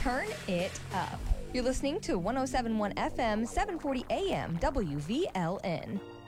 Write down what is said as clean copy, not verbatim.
Turn it up. You're listening to 107.1 FM, 740 AM, WVLN.